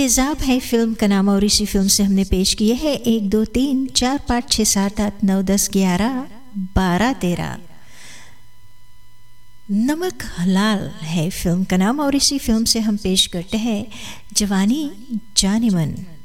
तेज़ाब है फिल्म का नाम और इसी फिल्म से हमने पेश किए हैं 1 2 3 4 5 6 7 8 9 10 11 12 13। नमक हलाल है फिल्म का नाम और इसी फिल्म से हम पेश करते हैं जवानी जानेमन।